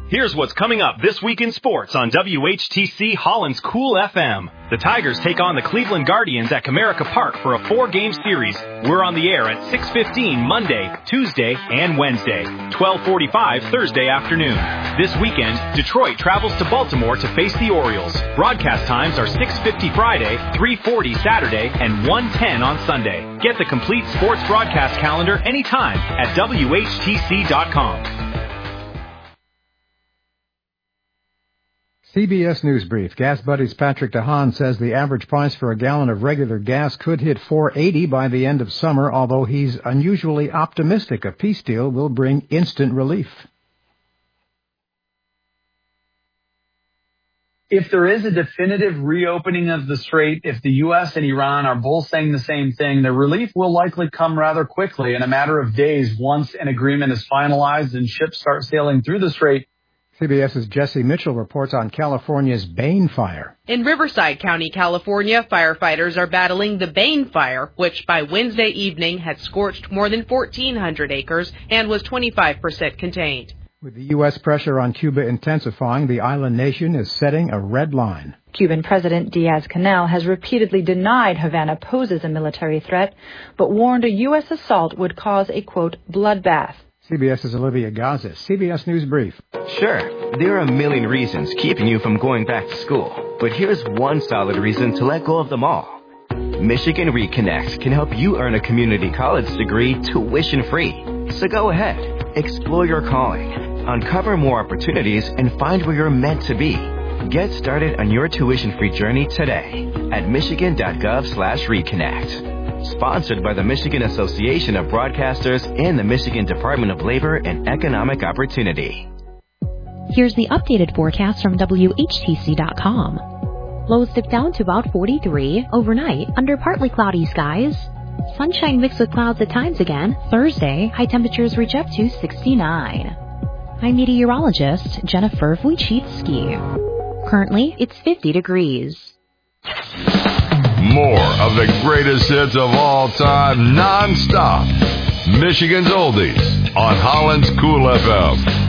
Here's what's coming up this week in sports on WHTC Holland's Cool FM. The Tigers take on the Cleveland Guardians at Comerica Park for a 4-game series. We're on the air at 6:15 Monday, Tuesday, and Wednesday, 12:45 Thursday afternoon. This weekend, Detroit travels to Baltimore to face the Orioles. Broadcast times are 6:50 Friday, 3:40 Saturday, and 1:10 on Sunday. Get the complete sports broadcast calendar anytime at WHTC.com. CBS News Brief. Gas Buddy's Patrick DeHaan says the average price for a gallon of regular gas could hit $4.80 by the end of summer, although he's unusually optimistic a peace deal will bring instant relief. If there is a definitive reopening of the strait, if the U.S. and Iran are both saying the same thing, the relief will likely come rather quickly in a matter of days once an agreement is finalized and ships start sailing through the strait. CBS's Jesse Mitchell reports on California's Bane Fire. In Riverside County, California, firefighters are battling the Bane Fire, which by Wednesday evening had scorched more than 1,400 acres and was 25% contained. With the U.S. pressure on Cuba intensifying, the island nation is setting a red line. Cuban President Diaz-Canel has repeatedly denied Havana poses a military threat, but warned a U.S. assault would cause a, quote, bloodbath. CBS's Olivia Gazis. CBS News Brief. Sure, there are a million reasons keeping you from going back to school, but here's one solid reason to let go of them all. Michigan Reconnect can help you earn a community college degree tuition-free. So go ahead, explore your calling, uncover more opportunities, and find where you're meant to be. Get started on your tuition-free journey today at michigan.gov/reconnect. Sponsored by the Michigan Association of Broadcasters and the Michigan Department of Labor and Economic Opportunity. Here's the updated forecast from WHTC.com. Lows dip down to about 43 overnight under partly cloudy skies. Sunshine mixed with clouds at times again. Thursday, high temperatures reach up to 69. I'm meteorologist Jennifer Wojcicki. Currently, it's 50 degrees. More of the greatest hits of all time, non-stop. Michigan's Oldies on Holland's Cool FM.